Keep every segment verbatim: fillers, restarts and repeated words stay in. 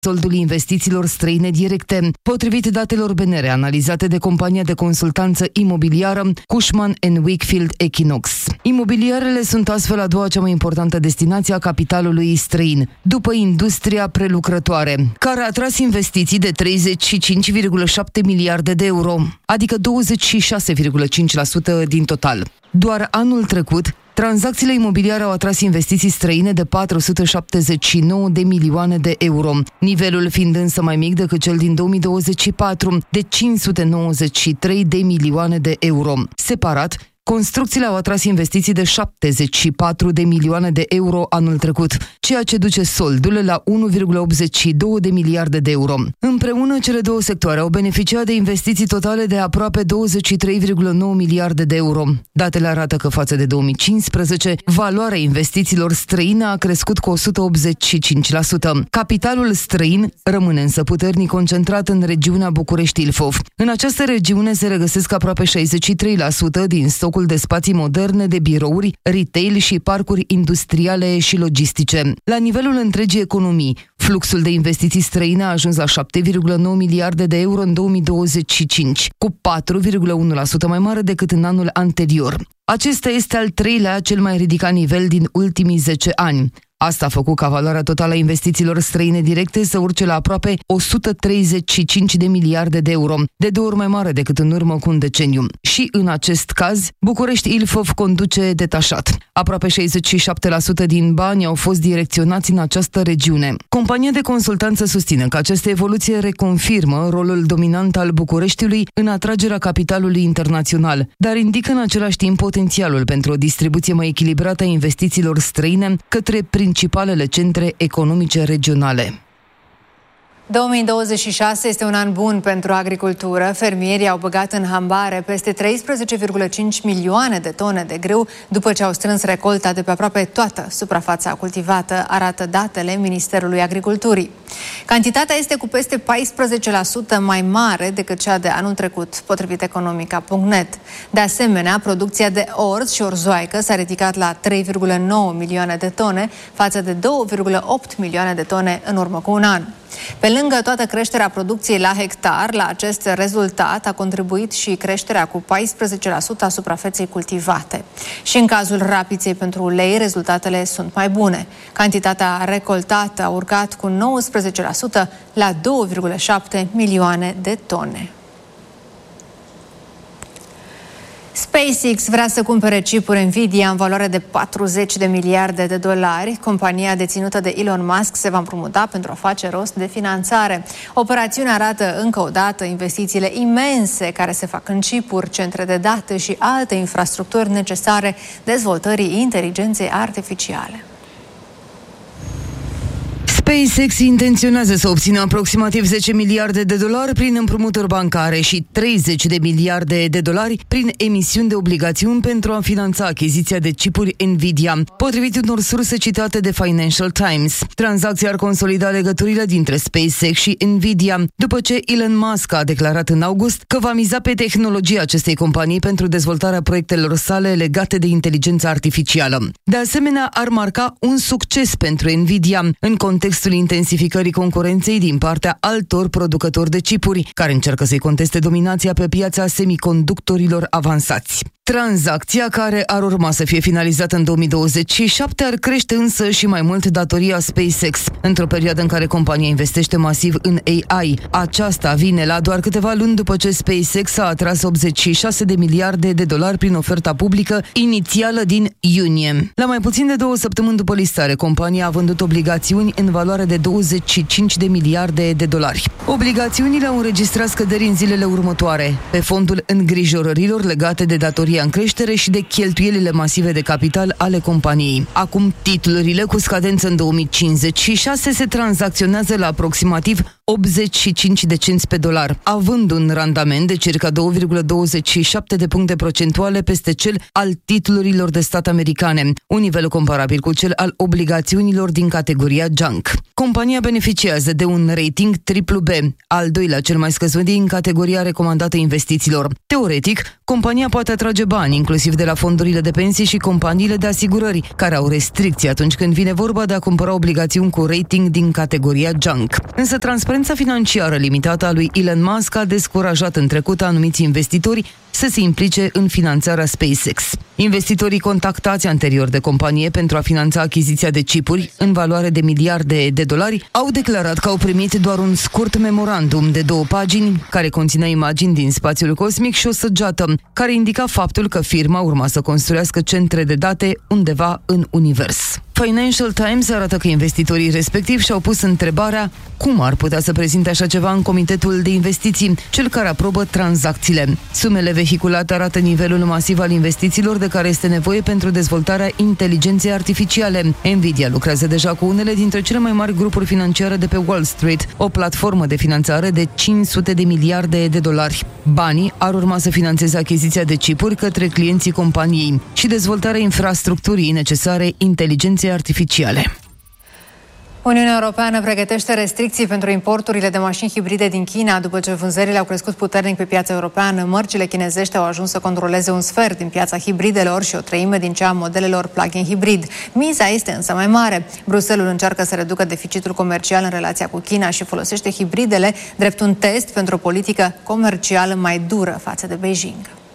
soldul investițiilor străine directe. Potrivit datelor B N R analizate de compania de consultanță imobiliară Cushman and Wakefield Equinox. Imobiliarele sunt astfel a doua cea mai importantă destinație a capitalului străin, după industria prelucrătoare, care a atras investiții de treizeci și cinci virgulă șapte miliarde de euro, adică douăzeci și șase virgulă cinci la sută din total. Doar anul trecut, tranzacțiile imobiliare au atras investiții străine de patru sute șaptezeci și nouă de milioane de euro, nivelul fiind însă mai mic decât cel din două mii douăzeci și patru, de cinci sute nouăzeci și trei de milioane de euro. Separat, construcțiile au atras investiții de șaptezeci și patru de milioane de euro anul trecut, ceea ce duce soldul la unu virgulă optzeci și doi de miliarde de euro. Împreună, cele două sectoare au beneficiat de investiții totale de aproape douăzeci și trei virgulă nouă miliarde de euro. Datele arată că față de două mii cincisprezece, valoarea investițiilor străine a crescut cu o sută optzeci și cinci la sută. Capitalul străin rămâne însă puternic concentrat în regiunea București-Ilfov. În această regiune se regăsesc aproape șaizeci și trei la sută din stocul de spații moderne de birouri, retail și parcuri industriale și logistice. La nivelul întregii economii, fluxul de investiții străine a ajuns la șapte virgulă nouă miliarde de euro în două mii douăzeci și cinci, cu patru virgulă unu la sută mai mare decât în anul anterior. Acesta este al treilea cel mai ridicat nivel din ultimii zece ani. Asta a făcut ca valoarea totală a investițiilor străine directe să urce la aproape o sută treizeci și cinci de miliarde de euro, de două ori mai mare decât în urmă cu un deceniu. Și în acest caz, București-Ilfov conduce detașat. Aproape șaizeci și șapte la sută din bani au fost direcționați în această regiune. Compania de consultanță susține că această evoluție reconfirmă rolul dominant al Bucureștiului în atragerea capitalului internațional, dar indică în același timp potențialul pentru o distribuție mai echilibrată a investițiilor străine către principalele centre economice regionale. două mii douăzeci și șase este un an bun pentru agricultură. Fermierii au băgat în hambare peste treisprezece virgulă cinci milioane de tone de grâu după ce au strâns recolta de pe aproape toată suprafața cultivată, arată datele Ministerului Agriculturii. Cantitatea este cu peste paisprezece la sută mai mare decât cea de anul trecut, potrivit economica punct net. De asemenea, producția de orz și orzoaică s-a ridicat la trei virgulă nouă milioane de tone, față de două virgulă opt milioane de tone în urmă cu un an. Pe lângă toată creșterea producției la hectar, la acest rezultat a contribuit și creșterea cu paisprezece la sută a suprafeței cultivate. Și în cazul rapiței pentru ulei, rezultatele sunt mai bune. Cantitatea recoltată a urcat cu nouăsprezece la sută la două virgulă șapte milioane de tone. SpaceX vrea să cumpere chipuri Nvidia în valoare de patruzeci de miliarde de dolari. Compania deținută de Elon Musk se va împrumuta pentru a face rost de finanțare. Operațiunea arată încă o dată investițiile imense care se fac în chipuri, centre de date și alte infrastructuri necesare dezvoltării inteligenței artificiale. SpaceX intenționează să obțină aproximativ zece miliarde de dolari prin împrumuturi bancare și treizeci de miliarde de dolari prin emisiuni de obligațiuni pentru a finanța achiziția de chipuri Nvidia, potrivit unor surse citate de Financial Times. Tranzacția ar consolida legăturile dintre SpaceX și Nvidia, după ce Elon Musk a declarat în august că va miza pe tehnologia acestei companii pentru dezvoltarea proiectelor sale legate de inteligența artificială. De asemenea, ar marca un succes pentru Nvidia în contextul intensificării concurenței din partea altor producători de chipuri, care încearcă să-i conteste dominația pe piața semiconductorilor avansați. Tranzacția, care ar urma să fie finalizată în două mii douăzeci și șapte, ar crește însă și mai mult datoria SpaceX, într-o perioadă în care compania investește masiv în A I. Aceasta vine la doar câteva luni după ce SpaceX a atras optzeci și șase de miliarde de dolari prin oferta publică inițială din iunie. La mai puțin de două săptămâni după listare, compania a vândut obligațiuni în valoare de douăzeci și cinci de miliarde de dolari. Obligațiunile au înregistrat scăderi în zilele următoare, pe fondul îngrijorărilor legate de datoria în creștere și de cheltuielile masive de capital ale companiei. Acum, titlurile cu scadență în două mii cincizeci și șase se tranzacționează la aproximativ optzeci și cinci de cenți pe dolar, având un randament de circa doi virgulă douăzeci și șapte de puncte procentuale peste cel al titlurilor de stat americane, un nivel comparabil cu cel al obligațiunilor din categoria junk. Compania beneficiază de un rating triplu B, al doilea cel mai scăzut din categoria recomandată investițiilor. Teoretic, compania poate atrage bani, inclusiv de la fondurile de pensii și companiile de asigurări, care au restricții atunci când vine vorba de a cumpăra obligațiuni cu rating din categoria junk. Însă transparența financiară limitată a lui Elon Musk a descurajat în trecut anumiți investitori să se implice în finanțarea SpaceX. Investitorii contactați anterior de companie pentru a finanța achiziția de chipuri în valoare de miliarde de dolari au declarat că au primit doar un scurt memorandum de două pagini care conținea imagini din spațiul cosmic și o săgeată care indica faptul că firma urma să construiască centre de date undeva în univers. Financial Times arată că investitorii respectivi și-au pus întrebarea cum ar putea să prezinte așa ceva în Comitetul de Investiții, cel care aprobă tranzacțiile. Sumele vehiculate arată nivelul masiv al investițiilor de care este nevoie pentru dezvoltarea inteligenței artificiale. Nvidia lucrează deja cu unele dintre cele mai mari grupuri financiare de pe Wall Street, o platformă de finanțare de cinci sute de miliarde de dolari. Banii ar urma să finanțeze achiziția de chipuri către clienții companiei și dezvoltarea infrastructurii necesare inteligenței artificiale. Uniunea Europeană pregătește restricții pentru importurile de mașini hibride din China după ce vânzările au crescut puternic pe piața europeană. Mărcile chinezești au ajuns să controleze un sfert din piața hibridelor și o treime din cea a modelelor plug-in hibrid. Miza este însă mai mare. Bruxelles încearcă să reducă deficitul comercial în relația cu China și folosește hibridele drept un test pentru o politică comercială mai dură față de Beijing.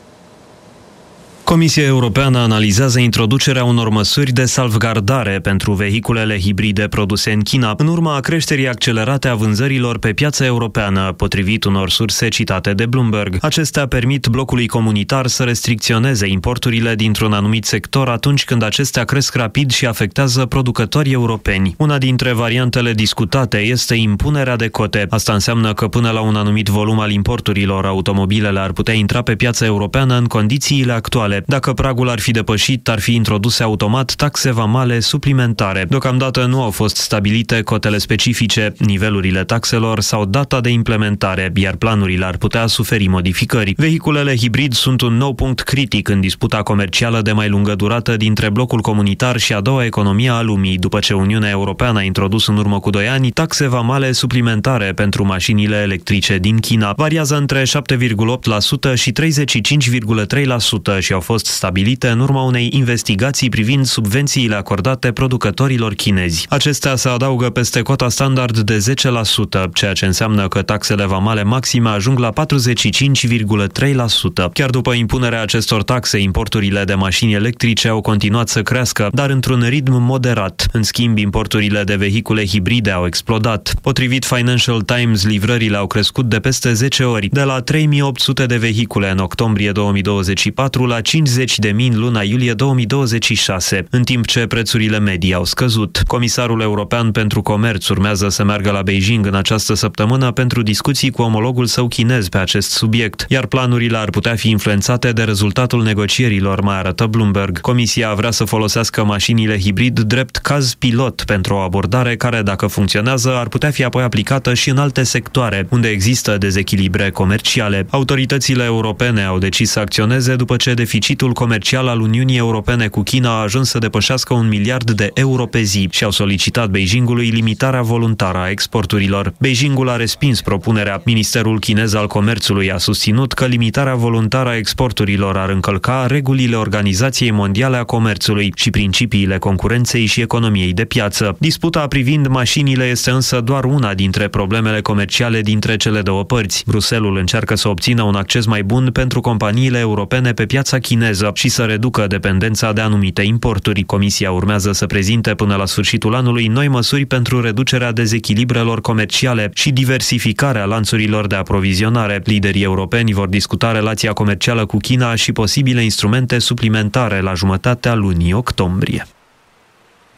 Comisia Europeană analizează introducerea unor măsuri de salvgardare pentru vehiculele hibride produse în China, în urma creșterii accelerate a vânzărilor pe piața europeană, potrivit unor surse citate de Bloomberg. Acestea permit blocului comunitar să restricționeze importurile dintr-un anumit sector atunci când acestea cresc rapid și afectează producătorii europeni. Una dintre variantele discutate este impunerea de cote. Asta înseamnă că până la un anumit volum al importurilor, automobilele ar putea intra pe piața europeană în condițiile actuale. Dacă pragul ar fi depășit, ar fi introduse automat taxe vamale suplimentare. Deocamdată nu au fost stabilite cotele specifice, nivelurile taxelor sau data de implementare, iar planurile ar putea suferi modificări. Vehiculele hibrid sunt un nou punct critic în disputa comercială de mai lungă durată dintre blocul comunitar și a doua economie a lumii, după ce Uniunea Europeană a introdus în urmă cu doi ani taxe vamale suplimentare pentru mașinile electrice din China. Variază între șapte virgulă opt la sută și treizeci și cinci virgulă trei la sută și au fost stabilite în urma unei investigații privind subvențiile acordate producătorilor chinezi. Acestea se adaugă peste cota standard de zece la sută, ceea ce înseamnă că taxele vamale maxime ajung la patruzeci și cinci virgulă trei la sută. Chiar după impunerea acestor taxe, importurile de mașini electrice au continuat să crească, dar într-un ritm moderat. În schimb, importurile de vehicule hibride au explodat. Potrivit Financial Times, livrările au crescut de peste zece ori, de la trei mii opt sute de vehicule în octombrie două mii douăzeci și patru la cincizeci de mii în luna iulie două mii douăzeci și șase, în timp ce prețurile medii au scăzut. Comisarul European pentru Comerț urmează să meargă la Beijing în această săptămână pentru discuții cu omologul său chinez pe acest subiect, iar planurile ar putea fi influențate de rezultatul negocierilor, mai arată Bloomberg. Comisia vrea să folosească mașinile hibrid drept caz pilot pentru o abordare care, dacă funcționează, ar putea fi apoi aplicată și în alte sectoare, unde există dezechilibre comerciale. Autoritățile europene au decis să acționeze după ce deficitul comercial al Uniunii Europene cu China a ajuns să depășească un miliard de euro pe zi și au solicitat Beijingului limitarea voluntară a exporturilor. Beijingul a respins propunerea. Ministerul chinez al Comerțului a susținut că limitarea voluntară a exporturilor ar încălca regulile Organizației Mondiale a Comerțului și principiile concurenței și economiei de piață. Disputa privind mașinile este însă doar una dintre problemele comerciale dintre cele două părți. Bruxelles încearcă să obțină un acces mai bun pentru companiile europene pe piața chineză și să reducă dependența de anumite importuri. Comisia urmează să prezinte până la sfârșitul anului noi măsuri pentru reducerea dezechilibrelor comerciale și diversificarea lanțurilor de aprovizionare. Liderii europeni vor discuta relația comercială cu China și posibile instrumente suplimentare la jumătatea lunii octombrie.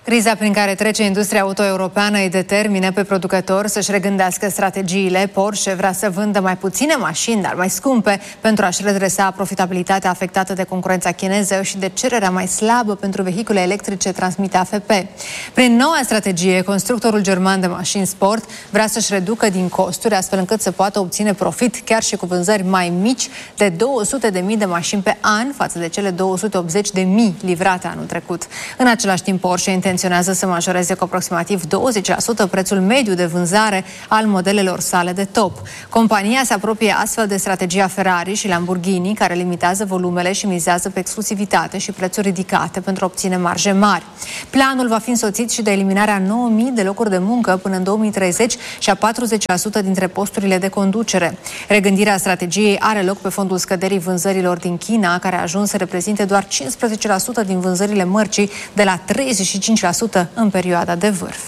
Criza prin care trece industria auto-europeană îi determine pe producători să-și regândească strategiile. Porsche vrea să vândă mai puține mașini, dar mai scumpe, pentru a-și redresa profitabilitatea afectată de concurența chineză și de cererea mai slabă pentru vehicule electrice, transmite A F P. Prin noua strategie, constructorul german de mașini sport vrea să-și reducă din costuri, astfel încât să poată obține profit chiar și cu vânzări mai mici de două sute de mii de mașini pe an, față de cele două sute optzeci de mii livrate anul trecut. În același timp, Porsche intenționează să majoreze cu aproximativ douăzeci la sută prețul mediu de vânzare al modelelor sale de top. Compania se apropie astfel de strategia Ferrari și Lamborghini, care limitează volumele și mizează pe exclusivitate și prețuri ridicate pentru a obține marje mari. Planul va fi însoțit și de eliminarea nouă mii de locuri de muncă până în două mii treizeci și a patruzeci la sută dintre posturile de conducere. Regândirea strategiei are loc pe fondul scăderii vânzărilor din China, care a ajuns să reprezinte doar cincisprezece la sută din vânzările mărcii, de la treizeci și cinci la sută în perioada de vârf.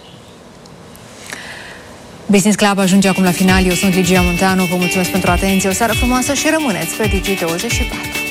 Business Club ajunge acum la final. Eu sunt Ligia Munteanu, vă mulțumesc pentru atenție, o seară frumoasă și rămâneți pe Digi douăzeci și patru.